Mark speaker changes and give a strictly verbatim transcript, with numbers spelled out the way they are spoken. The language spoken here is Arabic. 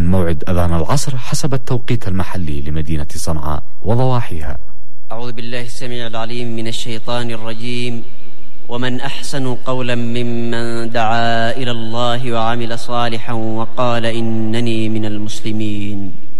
Speaker 1: موعد أذان العصر حسب التوقيت المحلي لمدينة صنعاء وضواحيها.
Speaker 2: أعوذ بالله السميع العليم من الشيطان الرجيم. ومن أحسن قولا ممن دعا إلى الله وعمل صالحا وقال إنني من المسلمين.